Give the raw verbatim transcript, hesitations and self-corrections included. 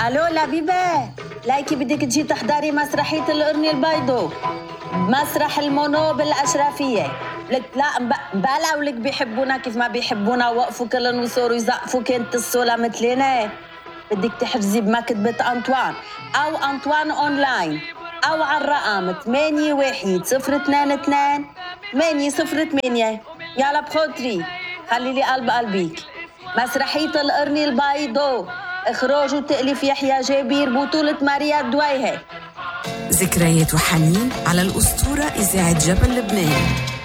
الو لبيبه، لايكي بدك تجي تحضري مسرحيه القرن البيضاء مسرح المونو بالاشرفيه. لك لا مبالغ ولك بيحبونا كيف ما بيحبونا، وقفوا كلن وصوروا يزقفوا كنت الصوله مثلنا. بدك تحجزي بمكتبه انطوان او انطوان اونلاين او على الرقم ثمانية واحد صفر اثنين اثنين ثمانية صفر ثمانية. يلا بخاطري خلي لي قلب قلبيك. مسرحيه القرن البيضاء، اخراج وتأليف يحيى جابير، بطوله ماريا دويهة. ذكريات وحنين على الأسطورة إذاعة جبل لبنان.